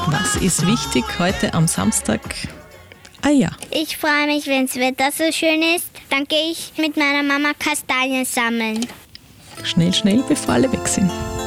Was ist wichtig heute am Samstag? Ah ja. Ich freue mich, wenn das Wetter so schön ist. Dann gehe ich mit meiner Mama Kastanien sammeln. Schnell, schnell, bevor alle weg sind.